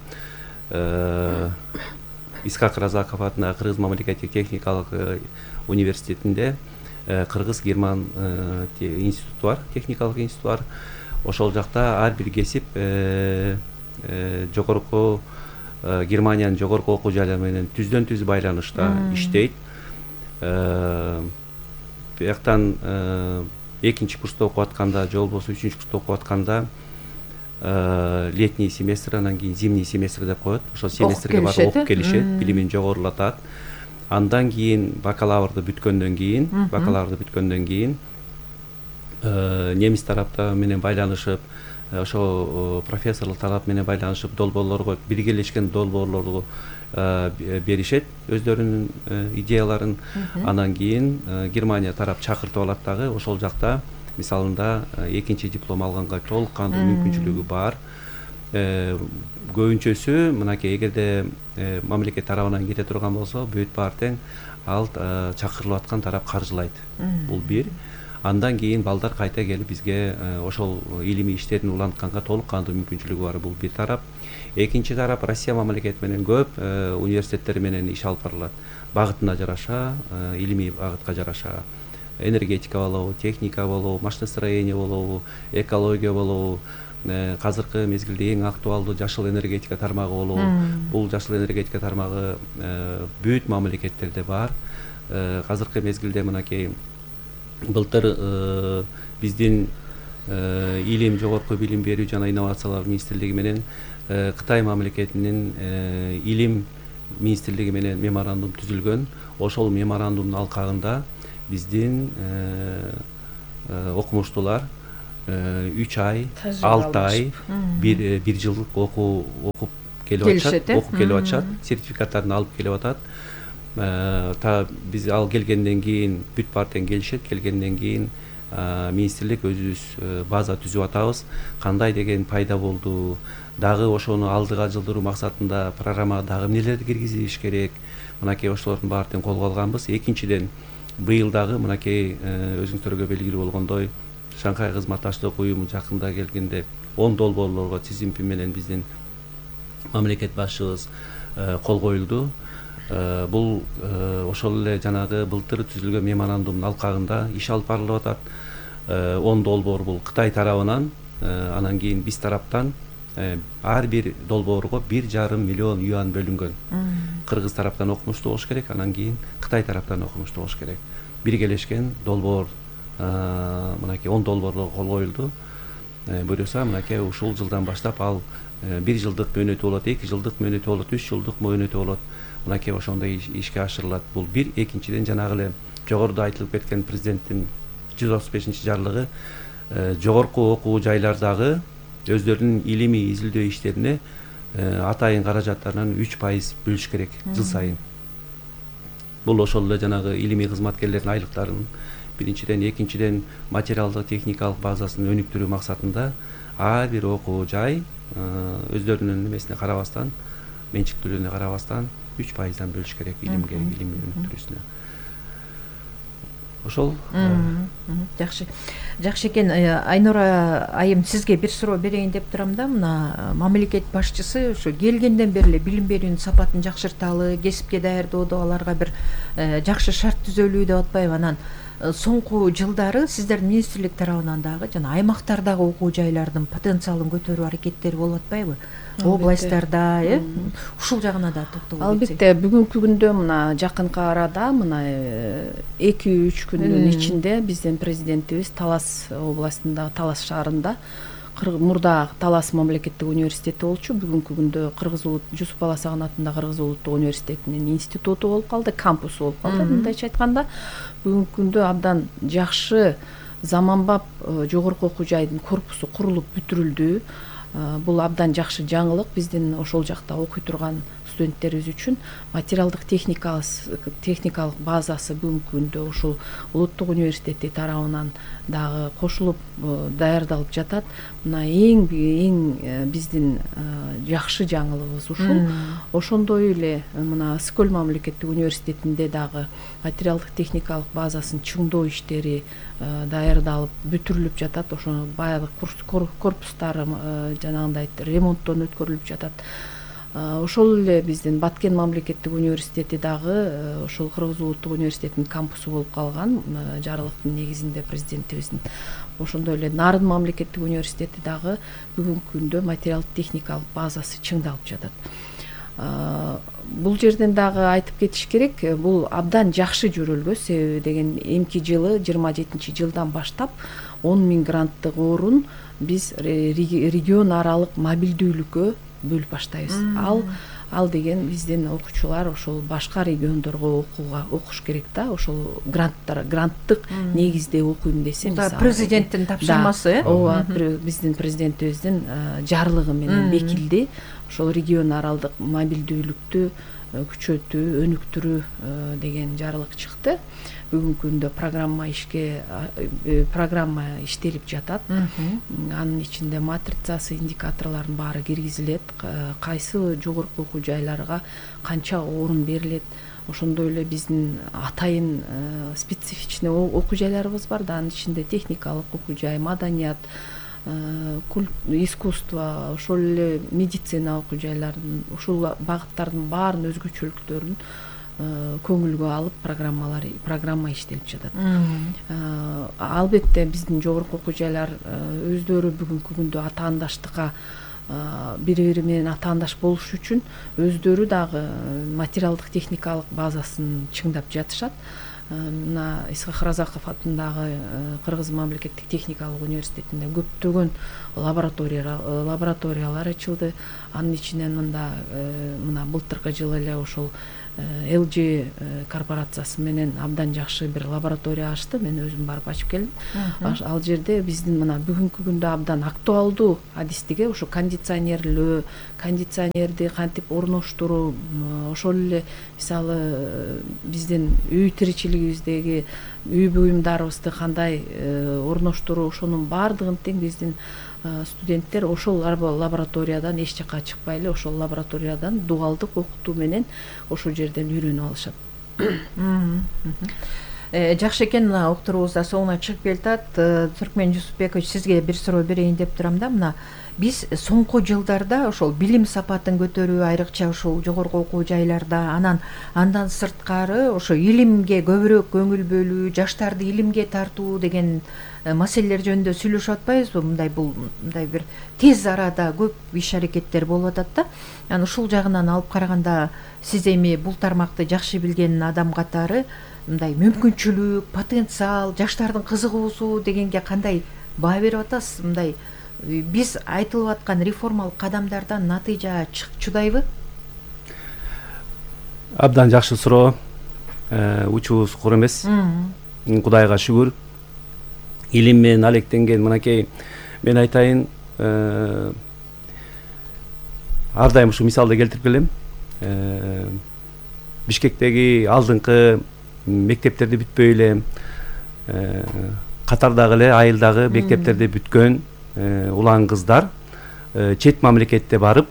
Исхак Разаков атындагы Кыргыз мамлекеттик техникалык университетинде Кыргыз-Герман институту бар, техникалык институт бар. Ошол жакта ар бир кесип жогорку Германиянын жогорку окуу жайлары менен түздөн түз байланышта иштейт. Бияктан экинчи курста окуп атканда, же болбосо үчүнчү курста окуп атканда летний семестр, анан кийин зимний семестр деп коет. Ошол семестрге барып окуп келишет, билимин жогорулатат. Андан кийин бакалаврды бүткөндөн кийин, бакалаврды бүткөндөн кийин немис тарапта менен байланышып, ошо профессорлук талап менен байланышып долбоорлорго, биргелешкен долбоорлорду беришет, өздөрүнүн идеяларын. Анан кийин Германия тарап чакыртып алат дагы, ошол жакта мисалында экинчи диплом алганга толук кандуу мүмкүнчүлүгү бар. Көбүнчөсү мынакей эгерде мамлекет тарабынан кете турган болсо, бүт баары тең ал чакырылып аткан тарап каржылайт. Бул бир. Андан кийин балдар кайта келип бизге ошол илимий иштерин улантканга толук кандуу мүмкүнчүлүгү бар. Бул бир тарап. Экинчи тарап, Россия мамлекети менен көп университеттер менен иш алып барылат. Багытына жараша, илимий багытка жараша. Энергетика болобу, техника болобу, машиностроение болобу, экология болобу, казыркы мезгилде эң актуалдуу жашыл энергетика тармагы болобу. Бул жашыл энергетика тармагы бүт мамлекеттерде бар. Казыркы мезгилде мынакей былтыр э, биздин э, илим, жогорку билим берүү жана инновациялар министрлиги менен э, Кытай мамлекетинин э, илим министрлиги менен меморандум түзүлгөн. Ошол меморандумдун алкагында биздин э, э, окумуштуулар үч ай, алты ай, бир бир жылдык окуу окуп келип атышат, окуп келип атышат, сертификаттарын алып келип атат. Та биз ал келгенден кийин бүт партиян келишет, келгенден кийин министрлик өзүбүз база түзүп атабыз. Кандай деген пайда болду, дагы ошону алдыга жылдыруу максатында программага дагы эмнелерди киргизиш керек. Мынакей ошолордун баардыгын колго алганбыз. Экинчиден, быйыл дагы мынакей өзүңүздөргө белгилүү болгондой Шанхай кызматташтык уюму жакында келгенде он долбоорлорго Си Цзиньпин менен биздин мамлекет башчыбыз кол коюлду. Бул ошол эле жанагы былтыр түзүлгөн меморандумдун алкагында иш алып барылып атат. он долбоор бул Кытай тарабынан, анан кийин биз тараптан ар бир долбоорго бир жарым миллион юан бөлүнгөн. Кыргыз тараптан окумуштуу болуш керек, анан кийин Кытай тараптан окумуштуу болуш керек. Биргелешкен долбоор мынакей он долбоорлорго кол коюлду. Буюрса мынакей ушул жылдан баштап ал бир жылдык мөөнөтү болот, эки жылдык мөөнөтү болот, үч жылдык мөөнөтү болот. Мынакей ошондой ишке ашырылат. Бул бир. Экинчиден, жанагы эле жогоруда айтылып кеткен президенттин жүз отуз бешинчи жарлыгы жогорку окуу жайлардагы өздөрүнүн илимий изилдөө иштерине атайын каражаттарынан үч пайыз бөлүш керек жыл сайын. Бул ошол эле жанагы илимий кызматкерлердин айлыктарын биринчиден, экинчиден материалдык техникалык базасын өнүктүрүү максатында ар бир окуу жай өздөрүнүн немесине карабастан, менчиктүүлүгүнө карабастан үч пайыздан бөлүш керек илимге, илимий өнүктүрүүсүнө. Ошол. Жакшы. Жакшы экен. Айнура айым, сизге бир суроо берейин деп турам да. Мына мамлекет башчысы ушу келгенден бери эле билим берүүнүн сапатын жакшырталы, кесипке даярдоодо аларга бир жакшы шарт түзөлүү деп атпайбы? Анан соңку жылдары сиздердин министрлик тарабынан дагы жана аймактардагы окуу жайлардын потенциалын көтөрүү аракеттери болуп атпайбы? Областтарда, э? Ушул жагына да токтолуп кетсек. Албетте, бүгүнкү күндө мына жакынкы арада мына эки үч күндүн ичинде биздин президентибиз Талас областындагы Талас шаарында, мурда Талас мамлекеттик университети болчу, бүгүнкү күндө Кыргыз улут Жусуп Баласагын атындагы Кыргыз улуттук университетинин институту болуп калды, кампусу болуп калды. Мындайча айтканда, бүгүнкү күндө абдан жакшы заманбап жогорку окуу жайдын корпусу курулуп бүтүрүлдү. Бул абдан жакшы жаңылык биздин ошол жакта окуй турган студенттерибиз үчүн. Материалдык техникалык техникалык базасы бүгүнкү күндө ушул улуттук университети тарабынан дагы кошулуп даярдалып жатат. Мына эң эң биздин жакшы жаңылыгыбыз ушул. Ошондой эле мына Скөл мамлекеттик университетинде дагы материалдык техникалык базасын чыңдоо иштери даярдалып бүтүрүлүп жатат. Ошо баягы корпустары жанагындай ремонттон өткөрүлүп жатат. Ошол эле биздин Баткен мамлекеттик университети дагы ошол Кыргыз улуттук университетинин кампусу болуп калган, жарлыктын негизинде президентибиздин. Ошондой эле Нарын мамлекеттик университети дагы бүгүнкү күндө материалдык техникалык базасы чыңдалып жатат. Бул жерден дагы айтып кетиш керек, бул абдан жакшы жөрөлгө, себеби деген эмки жылы жыйырма жетинчи жылдан баштап он миң гранттык орун биз регион аралык мобилдүүлүккө бөлүп баштайбыз. Ал ал деген биздин окуучулар ошол башка региондорго окууга окуш керек да, ошол гранттар, гранттык негизде окуйм десе, мисалы президенттин тапшырмасы, ооба, биздин президентибиздин жарлыгы менен бекилди. Ошол регион аралык мобилдүүлүктү күчөтүү, өнүктүрүү деген жарлык чыкты. Бүгүнкү күндө программа ишке программа иштелип жатат. Анын ичинде матрицасы, индикаторлордун баары киргизилет, кайсы жогорку окуу жайларга канча орун берилет. Ошондой эле биздин атайын специфичный окуу жайларыбыз бар да, анын ичинде техникалык окуу жай, маданият, искусство, ошол эле медицина окуу жайларын, ушул багыттардын баарын өзгөчөлүктөрүн көңүлгө алып программалар программа иштелип жатат. Албетте биздин жогорку окуу жайлар өздөрү бүгүнкү күндө атаандаштыкка бири бири менен атаандаш болуш үчүн өздөрү дагы материалдык техникалык базасын чыңдап жатышат. мына Исхак Разаков атындагы Кыргыз мамлекеттик техникалык университетинде көптөгөн лаборатория лабораториялар ачылды. Анын ичинен мында мына былтыркы жылы эле ошол эл джи корпорациясы менен абдан жакшы бир лаборатория ачты. Мен өзүм барып ачып келдим. Ал жерде биздин мына бүгүнкү күндө абдан актуалдуу адистиге ошо кондиционерлөө, кондиционерди кантип орноштуруу, ошол эле мисалы биздин үй тиричилигибиздеги үй буюмдарыбызды кандай орноштуруу, ошонун баардыгын тең биздин студенттер ошол лабораториядан эч жакка чыкпай эле ошол лабораториядан дуалдык окутуу менен ошол жерден үйрөнүп алышат. Жакшы экен, мына уктуруубуз да соңуна чыгып келатат. Түркмен Жусупбекович, сизге бир суроо берейин деп турам да. Мына биз соңку жылдарда ошол билим сапатын көтөрүү, айрыкча ошол жогорку окуу жайларда, анан андан сырткары ошо илимге көбүрөөк көңүл бөлүү, жаштарды илимге тартуу деген маселелер жөнүндө сүйлөшүп атпайбызбы? Мындай бул мындай бир тез арада көп иш аракеттер болуп атат да. Анан ушул жагынан алып караганда сиз эми бул тармакты жакшы билген адам катары мындай мүмкүнчүлүк, потенциал, жаштардын кызыгуусу дегенге кандай баа берип атасыз? Мындай биз айтылып аткан реформалык кадамдардан натыйжа чыдайбы? Абдан жакшы суроо. Учубуз кур эмес. Кудайга шүгүр. Илим менен алектенген мынакей мен айтайын, ар дайым ушу мисалды келтирип келем. Бишкектеги алдыңкы мектептерди бүтпөй эле катардагы эле айылдагы мектептерди бүткөн улан кыздар чет мамлекетте барып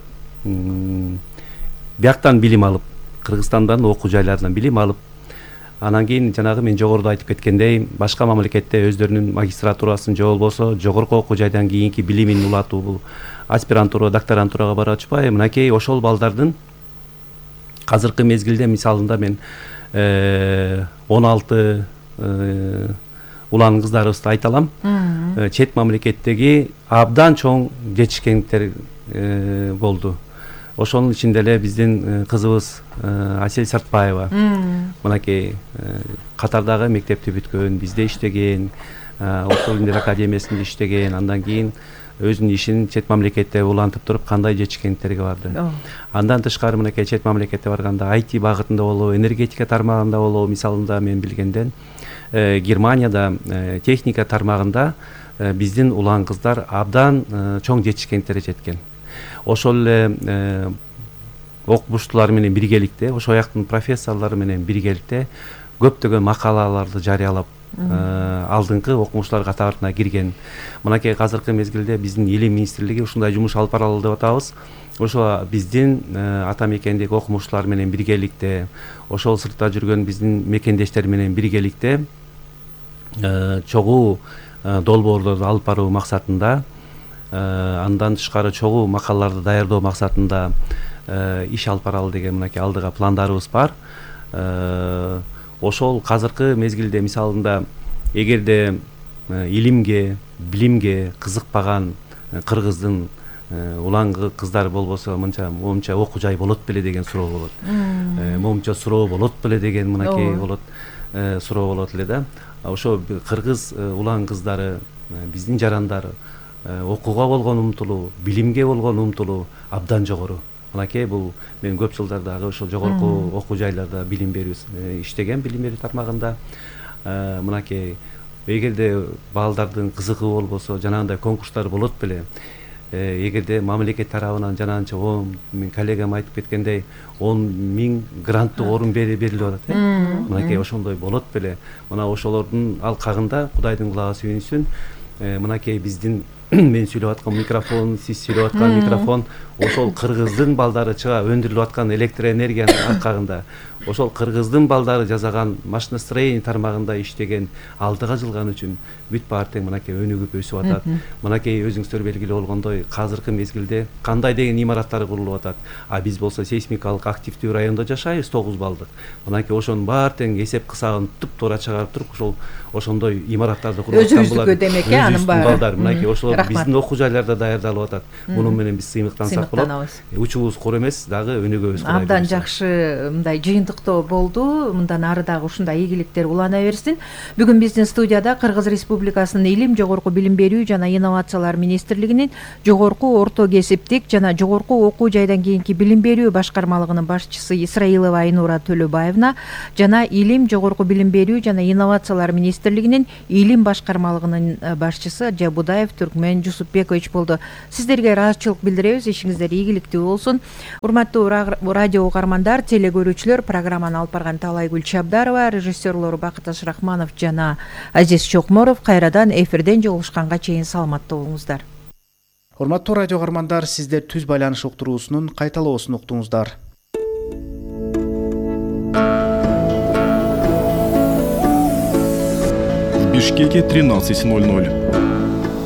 бияктан билим алып, Кыргызстандан окуу жайларынан билим алып, анан кийин жанагы мен жогоруда айтып кеткендей башка мамлекетте өздөрүнүн магистратурасын же болбосо жогорку окуу жайдан кийинки билимин улатуу, бул аспирантура, докторантурага барып атышпайбы? Мынакей ошол балдардын азыркы мезгилде мисалында мен он алты улан кыздарыбызды айта алам. Чет мамлекеттеги абдан чоң жетишкендер болду. Ошонун ичинде эле биздин кызыбыз Асель Сартбаева мынакей катардагы мектепти бүткөн, бизде иштеген, Ошол Илимдер академиясында иштеген, андан кийин өзүнүн ишин чет мамлекетте улантып туруп кандай жетишкендиктерге барды. Андан тышкары мынакей чет мамлекетте барганда ай ти багытында болобу, энергетика тармагында болобу, мисалында мен билгенден Германияда техника тармагында биздин улан кыздар абдан чоң жетишкендиктерге жеткен. Ошол эле окумуштуулар менен биргеликте, ошол жактын профессорлору менен биргеликте көптөгөн макалаларды жарыялап алдыңкы окумуштуулар катарына кирген. Мынакей азыркы мезгилде биздин Илим министрлиги ушундай жумуш алып баралы деп атабыз. Ошо биздин ата мекендеги окумуштуулар менен биргеликте, ошол сыртта жүргөн биздин мекендештер менен биргеликте чогуу долбоорлорду алып баруу максатында, андан тышкары чогуу макалаларды даярдоо максатында иш алып баралы деген мынакей алдыга пландарыбыз бар. Ошол азыркы мезгилде мисалында эгерде илимге, билимге кызыкпаган кыргыздын улан кыздар болбосо, мынча момунча окуу жай болот беле деген суроо болот. Момунча суроо болот беле деген мынакей болот, суроо болот эле да. Ошо кыргыз улан кыздары, биздин жарандары окууга болгон умтулуу, билимге болгон умтулуу абдан жогору. Мынакей бул мен көп жылдардагы ошол жогорку окуу жайларда билим берүү иштеген, билим берүү тармагында мынакей эгерде балдардын кызыгы болбосо, жанагындай конкурстар болот беле, эгерде мамлекет тарабынан жанагынча он мен коллегам айтып кеткендей он миң гранттык орун берилип атат. Мынакей ошондой болот беле. Мына ошолордун алкагында Кудайдын кулагы сүйүнсүн. Мынакей биздин мен сүйлөп аткан микрофон, сиз сүйлөп аткан микрофон ошол кыргыздын балдары чыга өндүрүлүп аткан электроэнергиянын алкагында, ошол кыргыздын балдары жасаган машиностроение тармагында иштеген, алдыга жылган үчүн бүт баары тең мынакей өнүгүп өсүп атат. Мынакей өзүңүздөр белгилүү болгондой азыркы мезгилде кандай деген имараттар курулуп атат. А биз болсо сейсмикалык активдүү райондо жашайбыз, тогуз балдык. Мынакей ошонун баары тең эсеп кысагын туп туура чыгарып туруп ошол ошондой имараттарды куруп аткан булар. Өзүбүздүкү демек, анын баары. Мынакей ошолор Рахмат. биздин окуу жайларда даярдалып атат. Муну менен биз сыймыктансак болот. Сыймыктанабыз. Учубуз кор эмес, дагы өнүгөбүз. Абдан жакшы мындай жыйынтыктоо болду. Мындан ары дагы ушундай ийгиликтер улана берсин. Бүгүн биздин студияда Кыргыз Республикасынын Илим, жогорку билим берүү жана инновациялар министрлигинин жогорку орто кесиптик жана жогорку окуу жайдан кийинки билим берүү башкармалыгынын башчысы Исраилова Айнура Төлөбаевна жана Илим, жогорку билим берүү жана инновациялар министрлигинин Илим башкармалыгынын башчысы Жабудаев Түркмен Жусупбекович болду. Сиздерге ыраазычылык билдиребиз. Ишиңиздер ийгиликтүү болсун. Урматтуу радио угармандар, телекөрүүчүлөр, программаны алып барган Талайгүл Чабдарова, режиссерлору Бакыт Ашрахманов жана Азиз Чокморов кайрадан эфирден жолугушканга чейин саламатта болуңуздар. Урматтуу радио угармандар, сиздер түз байланыш уктуруусунун кайталоосун уктуңуздар. В Бишкеке тринадцать ноль ноль.